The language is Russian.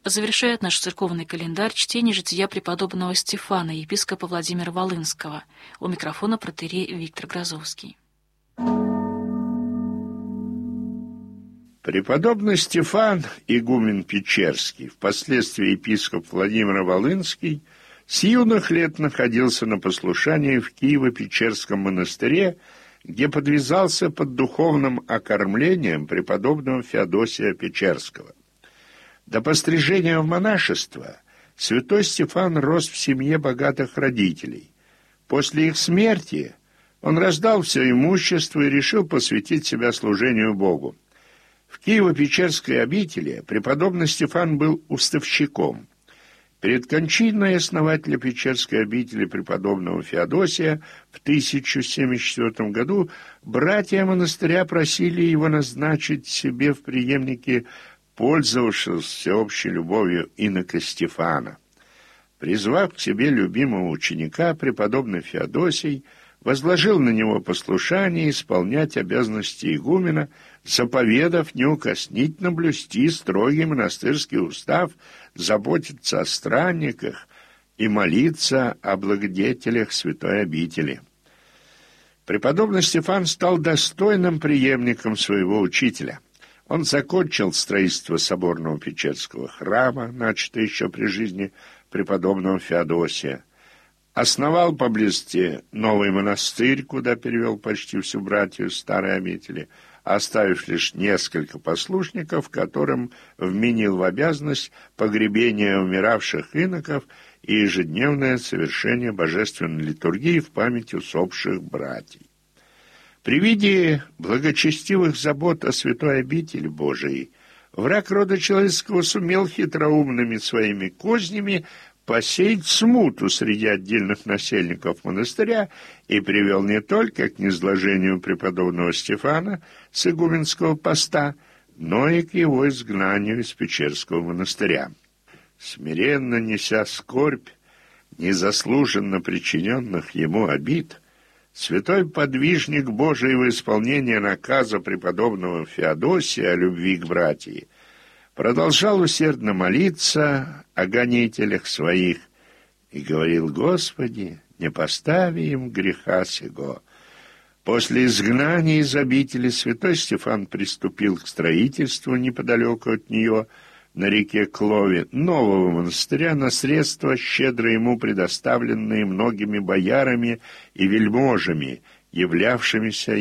Завершает наш церковный календарь чтение жития преподобного Стефана, епископа Владимира Волынского. У микрофона протоиерей Виктор Грозовский. Преподобный Стефан, игумен Печерский, впоследствии епископ Владимир Волынский, с юных лет находился на послушании в Киево-Печерском монастыре, где подвязался под духовным окормлением преподобного Феодосия Печерского. До пострижения в монашество святой Стефан рос в семье богатых родителей. После их смерти он раздал все имущество и решил посвятить себя служению Богу. В Киево-Печерской обители преподобный Стефан был уставщиком. Перед кончиной основателя Печерской обители преподобного Феодосия в 1074 году братья монастыря просили его назначить себе в преемнике пользовавшегося всеобщей любовью инока Стефана. Призвав к себе любимого ученика, преподобный Феодосий возложил на него послушание исполнять обязанности игумена, заповедав неукоснительно блюсти строгий монастырский устав, заботиться о странниках и молиться о благодетелях святой обители. Преподобный Стефан стал достойным преемником своего учителя. Он закончил строительство соборного Печерского храма, начатое еще при жизни преподобного Феодосия, основал поблизости новый монастырь, куда перевел почти всю братью старой обители, оставив лишь несколько послушников, которым вменил в обязанность погребение умиравших иноков и ежедневное совершение божественной литургии в память усопших братьев. При виде благочестивых забот о святой обители Божией враг рода человеческого сумел хитроумными своими кознями посеять смуту среди отдельных насельников монастыря и привел не только к низложению преподобного Стефана с игуменского поста, но и к его изгнанию из Печерского монастыря. Смиренно неся скорбь незаслуженно причиненных ему обид, святой подвижник Божий в исполнение наказа преподобного Феодосия о любви к братьям продолжал усердно молиться о гонителях своих и говорил: «Господи, не постави им греха сего». После изгнания из обители святой Стефан приступил к строительству неподалеку от нее, на реке Клове, нового монастыря на средства, щедро ему предоставленные многими боярами и вельможами, являвшимися